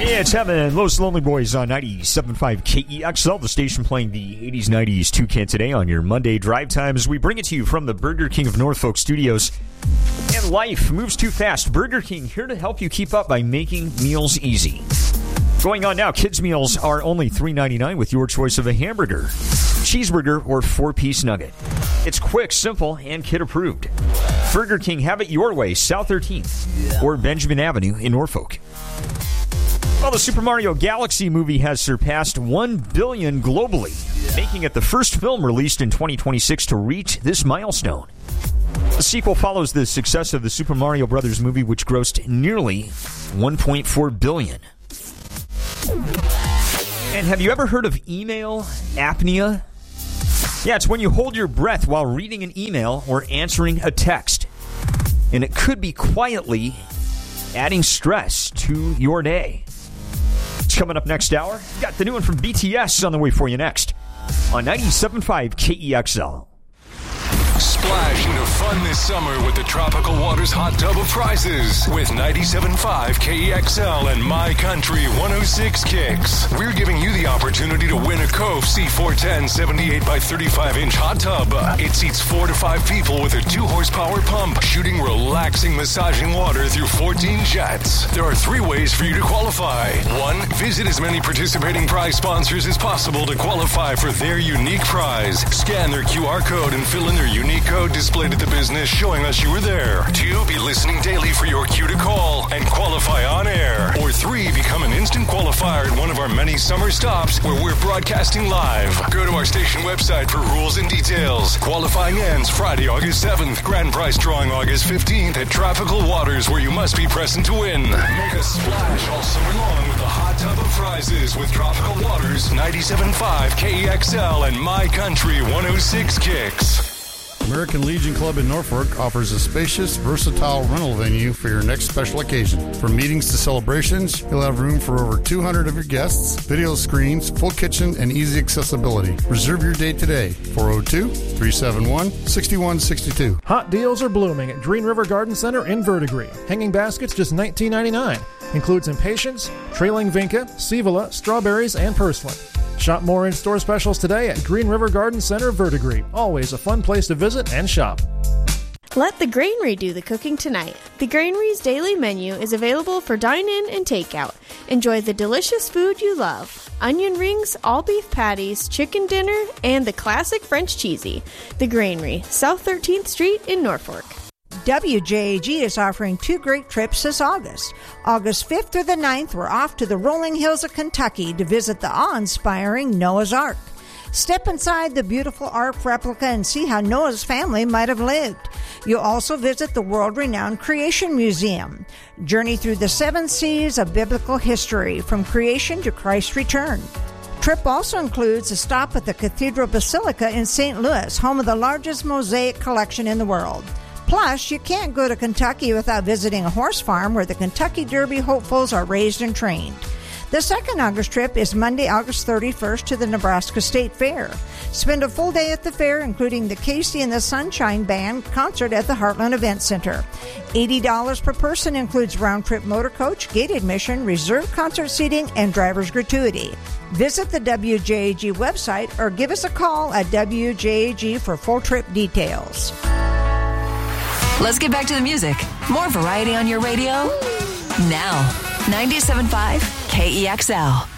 Yeah, it's Heaven, Los Lonely Boys on 97.5 KEXL, the station playing the 80s, 90s toucan today on your Monday drive time as we bring it to you from the Burger King of Norfolk studios. And life moves too fast. Burger King here to help you keep up by making meals easy. Going on now, kids' meals are only $3.99 with your choice of a hamburger, cheeseburger, or 4-piece nugget. It's quick, simple, and kid-approved. Burger King, have it your way, South 13th or Benjamin Avenue in Norfolk. Well, the Super Mario Galaxy movie has surpassed 1 billion globally, making it the first film released in 2026 to reach this milestone. The sequel follows the success of the Super Mario Bros. Movie, which grossed nearly $1.4 billion. And have you ever heard of email apnea? Yeah, it's when you hold your breath while reading an email or answering a text. And it could be quietly adding stress to your day. It's coming up next hour. Got the new one from BTS on the way for you next on 97.5 KEXL. Splash into fun this summer with the Tropical Waters Hot Tub of Prizes with 97.5 KEXL and My Country 106 Kicks. We're giving you the opportunity to win a Cove C410 78 by 35-inch hot tub. It seats 4 to 5 people with a 2-horsepower pump, shooting relaxing, massaging water through 14 jets. There are 3 ways for you to qualify. 1, visit as many participating prize sponsors as possible to qualify for their unique prize. Scan their QR code and fill in their unique code displayed at the business showing us you were there. 2, be listening daily for your cue to call and qualify on air. Or 3, become an instant qualifier at one of our many summer stops where we're broadcasting live. Go to our station website for rules and details. Qualifying ends Friday, August 7th. Grand prize drawing August 15th at Tropical Waters, where you must be present to win. Make a splash all summer long with the hot tub of prizes with Tropical Waters, 97.5 KEXL and My Country 106 Kicks. American Legion Club in Norfolk offers a spacious, versatile rental venue for your next special occasion. From meetings to celebrations, you'll have room for over 200 of your guests, video screens, full kitchen, and easy accessibility. Reserve your date today, 402-371-6162. Hot deals are blooming at Green River Garden Center in Verdigris. Hanging baskets just $19.99. Includes impatiens, trailing vinca, scevola, strawberries, and purslane. Shop more in-store specials today at Green River Garden Center, Verdigris. Always a fun place to visit and shop. Let the Granary do the cooking tonight. The Granary's daily menu is available for dine-in and takeout. Enjoy the delicious food you love. Onion rings, all-beef patties, chicken dinner, and the classic French cheesy. The Granary, South 13th Street in Norfolk. WJAG is offering 2 great trips this August. August 5th through the 9th, we're off to the rolling hills of Kentucky to visit the awe-inspiring Noah's Ark. Step inside the beautiful Ark replica and see how Noah's family might have lived. You'll also visit the world-renowned Creation Museum. Journey through the 7 seas of biblical history, from creation to Christ's return. Trip also includes a stop at the Cathedral Basilica in St. Louis, home of the largest mosaic collection in the world. Plus, you can't go to Kentucky without visiting a horse farm where the Kentucky Derby hopefuls are raised and trained. The second August trip is Monday, August 31st to the Nebraska State Fair. Spend a full day at the fair, including the Casey and the Sunshine Band concert at the Heartland Event Center. $80 per person includes round-trip motor coach, gate admission, reserved concert seating, and driver's gratuity. Visit the WJAG website or give us a call at WJAG for full trip details. Let's get back to the music. More variety on your radio now. 97.5 KEXL.